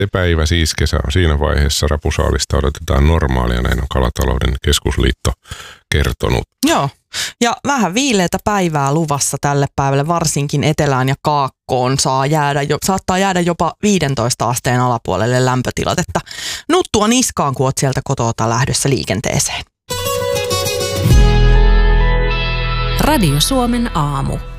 Se päivä siis, kesä on siinä vaiheessa, rapusaalista odotetaan normaalia, näin on Kalatalouden keskusliitto kertonut. Joo, ja vähän viileätä päivää luvassa tälle päivälle, varsinkin etelään ja kaakkoon saattaa jäädä jopa 15 asteen alapuolelle lämpötilat, että nuttua niskaan, kun oot sieltä kotoa lähdössä liikenteeseen. Radio Suomen aamu.